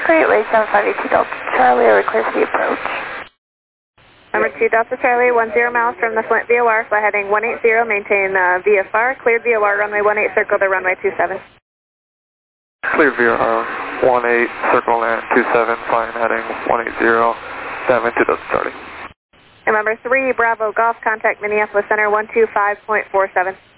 Great, wait 7582 Delta Charlie, over clear for the approach. Number 2 Delta Charlie, 10 miles from the Flint VOR, fly heading 180, maintain VFR, cleared VOR, runway 18, circle to runway 27. Clear VOR, 18, circle land 27, flying heading 180, dive into Delta Charlie. And number 3 Bravo Golf, contact Minneapolis Center 125.47.